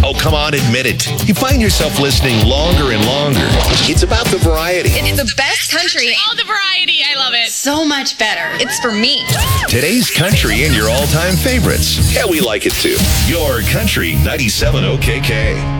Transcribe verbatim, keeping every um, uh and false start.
Oh, come on, admit it. You find yourself listening longer and longer. It's about the variety. It's the best country. All the variety. I love it. So much better. It's for me. Today's country and your all-time favorites. Yeah, we like it too. Your Country ninety-seven O K K.